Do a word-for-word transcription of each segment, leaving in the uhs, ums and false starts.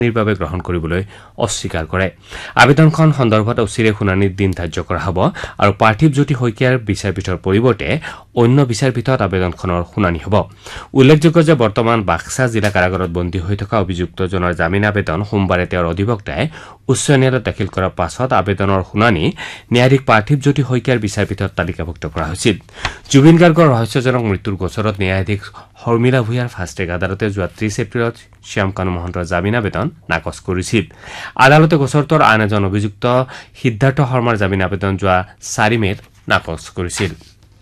নিৰ্বাবে গ্ৰহণ কৰিবলৈ অস্বীকাৰ কৰে আবেদনখন সন্দৰ্ভত অচিৰে শুনানিৰ দিন ধাৰ্য কৰা হ'ব আৰু পাৰ্থিৱ জ্যোতি শইকীয়াৰ বিচাৰপীঠৰ পৰিৱৰ্তে অন্য বিচাৰপীঠত আবেদনখনৰ শুনানি হ'ব উল্লেখযোগ্য যে বৰ্তমান বাক্সা জিলা কাৰাগাৰত বন্দী হৈ থকা অভিযুক্তজনৰ জামিন আবেদন সোমবাৰে তেওঁৰ অধিবক্তাই উচ্চ ন্যায়ালয়ত দাখিল কৰাৰ পাছত আবেদনৰ শুনানি ন্যায়াধীশ পাৰ্থিৱ জ্যোতি শইকীয়াৰ বিচাৰপীঠত তালিকাভুক্ত কৰা হৈছিল জুবিন গাৰ্গৰ ৰহস্যজনক মৃত্যুৰ গোচৰত ন্যায়াধীশ শৰ্মিলা ভূঞাৰ ফাষ্টেগ আদালতে যোৱা ত্ৰিশ এপ্ৰিলত শ্যামকানু মহন্তৰ জামিন আবেদন নাকচ কৰিছিল আদালতে গোচৰটোৰ আন এজন অভিযুক্ত সিদ্ধাৰ্থ শৰ্মাৰ জামিন আবেদন যোৱা চাৰি মেত নাকচ কৰিছিল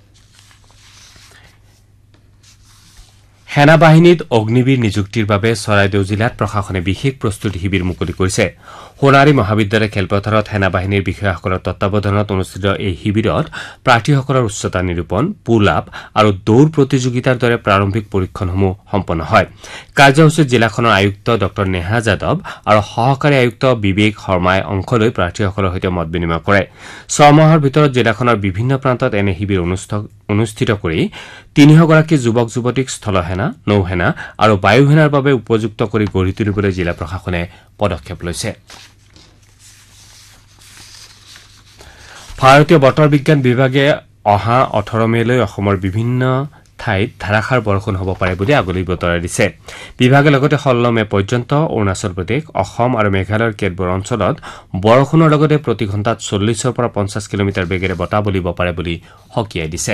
সেনা বাহিনীত অগ্নিবীৰ নিযুক্তিৰ বাবে চৰাইদেউ জিলাত প্ৰশাসনে বিশেষ প্ৰস্তুতি শিবিৰ মুকলি কৰিছে সোণাৰী মহাবিদ্যালয় খেলপথাৰত সেনা বাহিনীৰ বিষয়াসকলৰ তত্বাৱধানত অনুষ্ঠিত এই শিবিৰত প্ৰাৰ্থীসকলৰ উচ্চতা নিৰূপণ পুল আপ আৰু দৌৰ প্ৰতিযোগিতাৰ দৰে প্ৰাৰম্ভিক পৰীক্ষণসমূহ সম্পন্ন হয় কাৰ্যসূচীত জিলাখনৰ আয়ুক্ত ডক্টৰ নেহা যাদৱ আৰু সহকাৰী আয়ুক্ত বিবেক শৰ্মাই অংশ লৈ প্ৰাৰ্থীসকলৰ সৈতে মত বিনিময় কৰে ছমাহৰ ভিতৰত জিলাখনৰ বিভিন্ন প্ৰান্তত এনে শিবিৰ অনুষ্ঠিত কৰি তিনিশগৰাকী যুৱক যুৱতীক স্থলসেনা নৌসেনা আৰু বায়ুসেনাৰ বাবে উপযুক্ত কৰি গঢ়ি তুলিবলৈ জিলা প্ৰশাসনে পদক্ষেপ লৈছে ভাৰতীয় বতৰ বিজ্ঞান বিভাগে অহা ওঠৰ মেলৈ অসমৰ বিভিন্ন ঠাইত ধাৰাসাৰ বৰষুণ হ'ব পাৰে বুলি আগলি বতৰাই দিছে বিভাগে লগতে ষোল্ল মে পৰ্যন্ত অৰুণাচল প্ৰদেশ অসম আৰু মেঘালয়ৰ কেতবোৰ অঞ্চলত বৰষুণৰ লগতে প্ৰতি ঘণ্টাত চল্লিছৰ পৰা পঞ্চাছ কিলোমিটাৰ বেগেৰে বতাহ বলিব পাৰে বুলি সকীয়াই দিছে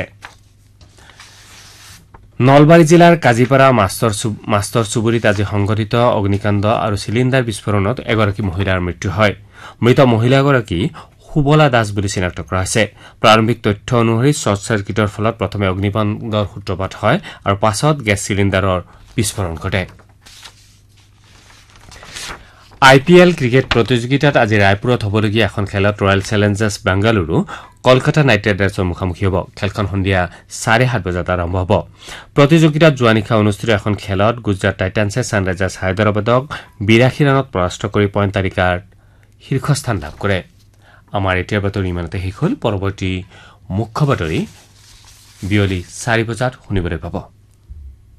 নলবাৰী জিলাৰ কাজিপাৰা মাষ্টৰ চুবুৰীত আজি সংঘটিত অগ্নিকাণ্ড আৰু চিলিণ্ডাৰ বিস্ফোৰণত এগৰাকী মহিলাৰ মৃত্যু হয় মৃত মহিলাগৰাকী সুবলা দাস বুলি চিনাক্ত কৰা হৈছে প্ৰাৰম্ভিক তথ্য অনুসৰি শ্বৰ্ট চাৰ্কিটৰ ফলত প্ৰথমে অগ্নিকাণ্ডৰ সূত্ৰপাত হয় আৰু পাছত গেছ চিলিণ্ডাৰৰ বিস্ফোৰণ ঘটে আই পি এল ক্ৰিকেট প্ৰতিযোগিতাত আজি ৰায়পুৰত হ'বলগীয়া এখন খেলত royal Challengers Bengaluru Kolkata night ৰাইডাৰ্ছৰ মুখামুখি হ'ব খেলখন সন্ধিয়া চাৰে সাত বজাত আৰম্ভ হ'ব প্ৰতিযোগিতাত যোৱা নিশা অনুষ্ঠিত এখন খেলত গুজৰাট টাইটান্ছে ছানৰাইজাৰ্ছ হায়দৰাবাদক বিৰাশী ৰানত পৰাস্ত কৰি পইণ্ট তালিকাৰ শীৰ্ষস্থান লাভ কৰে আমাৰ এতিয়াৰ বাতৰি ইমানতে শেষ হ'ল পৰৱৰ্তী মুখ্য বাতৰি বিয়লি চাৰি বজাত শুনিবলৈ পাব